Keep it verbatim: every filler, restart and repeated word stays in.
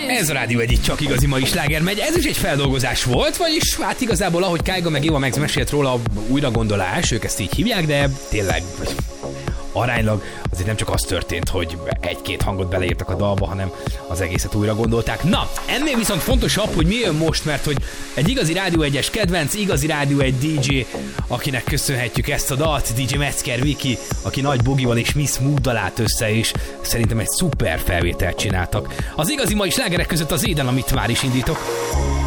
Ez a Rádió egyik csak igazi mai sláger megy. Ez is egy feldolgozás volt, vagyis hát igazából ahogy Kygo meg Éva Max mesélt róla, újragondolás, ők ezt így hívják, de tényleg aránylag azért nem csak az történt, hogy egy-két hangot beleírtak a dalba, hanem az egészet újra gondolták. Na, ennél viszont fontosabb, hogy mi jön most, mert hogy egy igazi Rádió egyes kedvenc, igazi Rádió egy dé dzsé, akinek köszönhetjük ezt a dalt, dé dzsé Metzger Viki, aki Nagy Bogival és Miss Mooddal állt össze, és szerintem egy szuper felvételt csináltak. Az igazi mai slágerek között az éden, amit már is indítok.